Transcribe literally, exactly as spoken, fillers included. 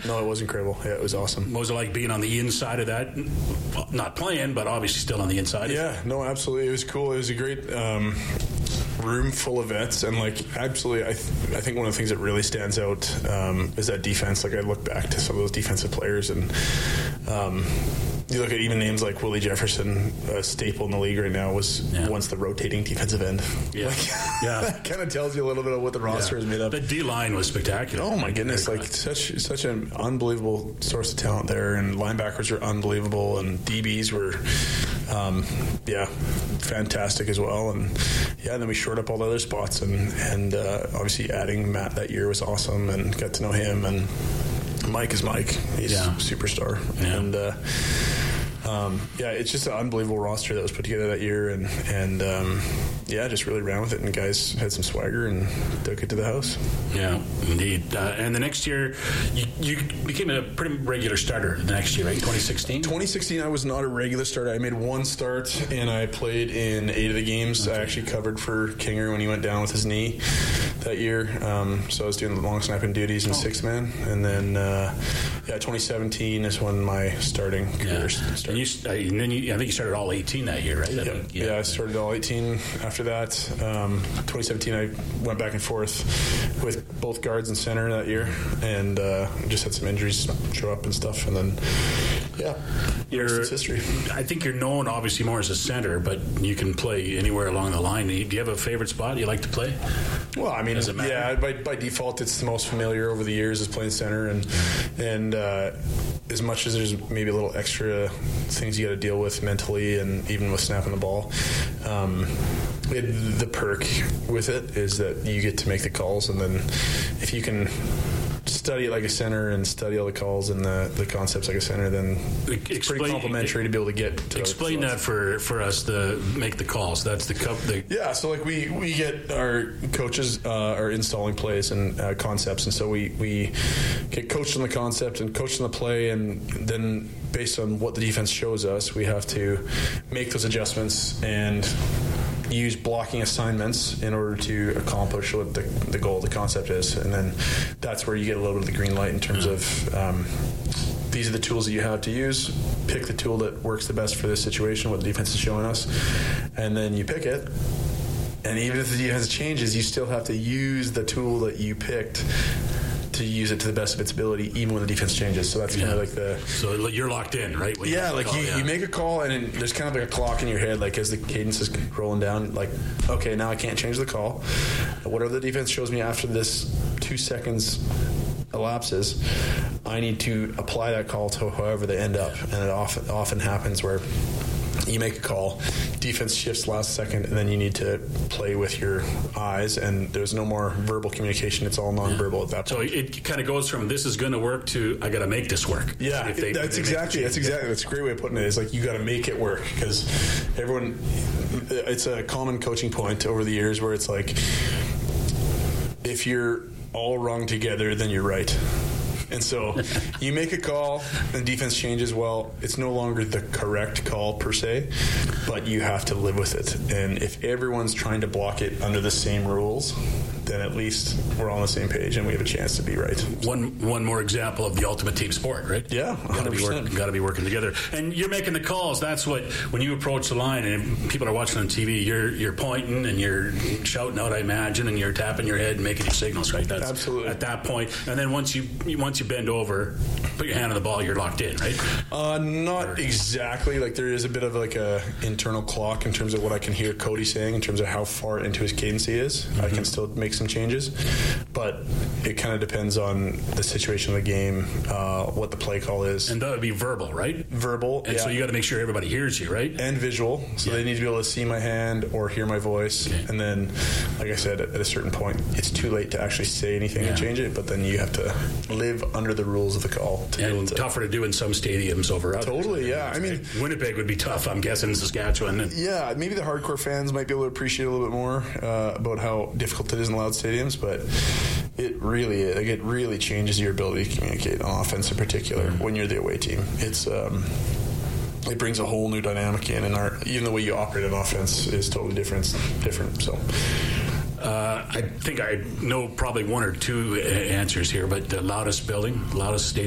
no, it was incredible. Yeah, it was awesome. What was it like being on the inside of that? Well, not playing, but obviously still on the inside. Yeah, no, absolutely. It was cool. It was a great um, room full of vets, and like absolutely, I th- I think one of the things that really stands out um, is that defense. Like I look back to some of those defensive players, and um, you look at even names like Willie Jefferson, a staple in the league right now, was yeah. once the rotating defensive end. Yeah, like, yeah. That kind of tells you a little bit of what the roster yeah. is made up. The D line was spectacular. Oh my goodness! Like such such an unbelievable source of talent there, and linebackers were unbelievable, and D Bs were, um, yeah, fantastic as well. And yeah, and then we shored up all the other spots, and and uh, obviously adding Matt that year was awesome, and got to know him. And Mike is Mike; he's yeah. a superstar, yeah. and. Uh, Um, yeah, it's just an unbelievable roster that was put together that year, and and um, yeah, just really ran with it, and guys had some swagger and took it to the house. Yeah, indeed. Uh, and the next year, you, you became a pretty regular starter. The next year, right? twenty sixteen. twenty sixteen, I was not a regular starter. I made one start, and I played in eight of the games. Okay. I actually covered for Kinger when he went down with his knee that year. Um, so I was doing the long snapping duties in oh. six man, and then uh, yeah, twenty seventeen is when my starting career yeah. started. And, you, uh, and then you, I think you started all eighteen that year, right? Yeah, think, yeah. yeah I started all eighteen after that. Um, twenty seventeen, I went back and forth with both guards and center that year, and uh, just had some injuries show up and stuff, and then, yeah, you're, it's history. I think you're known, obviously, more as a center, but you can play anywhere along the line. Do you have a favorite spot you like to play? Well, I mean, yeah, by, by default, it's the most familiar over the years is playing center, and, and uh, as much as there's maybe a little extra things you got to deal with mentally and even with snapping the ball, um, it, the perk with it is that you get to make the calls, and then if you can study it like a center and study all the calls and the, the concepts like a center, then it's explain, pretty complimentary to be able to get to explain that for, for us to make the calls. That's the, cup, the yeah so like we, we get our coaches uh, are installing plays and uh, concepts, and so we, we get coached on the concept and coached on the play, and then based on what the defense shows us, we have to make those adjustments and use blocking assignments in order to accomplish what the, the goal of the concept is. And then that's where you get a little bit of the green light in terms of um, these are the tools that you have to use. Pick the tool that works the best for this situation, what the defense is showing us, and then you pick it. And even if the defense changes, you still have to use the tool that you picked to use it to the best of its ability, even when the defense changes. So that's kind yeah. of like the... So you're locked in, right? When yeah, like call, you, yeah. you make a call, and then there's kind of like a clock in your head, like as the cadence is rolling down, like, okay, now I can't change the call. Whatever the defense shows me after this two seconds elapses, I need to apply that call to however they end up. And it often, often happens where you make a call, defense shifts last second, and then you need to play with your eyes, and there's no more verbal communication. It's all nonverbal yeah. at that point. So it kind of goes from this is going to work to I got to make this work. Yeah, they, that's exactly that's exactly that's a great way of putting it. It's like you got to make it work, because everyone. It's a common coaching point over the years where it's like if you're all wrong together, then you're right. And so you make a call and defense changes, well, it's no longer the correct call per se, but you have to live with it. And if everyone's trying to block it under the same rules, then at least we're all on the same page and we have a chance to be right. One one more example of the ultimate team sport, right? Yeah, got to be working, got to be working together. And you're making the calls. That's what when you approach the line and people are watching on T V, you're you're pointing and you're shouting out, I imagine, and you're tapping your head and making your signals, right? That's absolutely at that point. And then once you once you bend over, put your hand on the ball, you're locked in, right? Uh, not or, exactly. Like there is a bit of like a internal clock in terms of what I can hear Cody saying in terms of how far into his cadence he is. Mm-hmm. I can still make some changes, but it kind of depends on the situation of the game, uh, what the play call is. And that would be verbal, right? Verbal, and yeah. so you got to make sure everybody hears you, right? And visual, so yeah. they need to be able to see my hand or hear my voice. Okay. And then, like I said, at a certain point, it's too late to actually say anything yeah. and change it, but then you have to live under the rules of the call. To and to, tougher to do in some stadiums over others. Totally, yeah. I mean, Winnipeg would be tough, I'm guessing, in Saskatchewan. And, yeah, maybe the hardcore fans might be able to appreciate a little bit more uh, about how difficult it is in loud stadiums, but it really, like, it really changes your ability to communicate on offense in particular mm-hmm. when you're the away team. It's um, it brings a whole new dynamic in, and our even the way you operate on offense is totally different. Different, so. Uh, I think I know probably one or two answers here, but the loudest building, loudest stadium.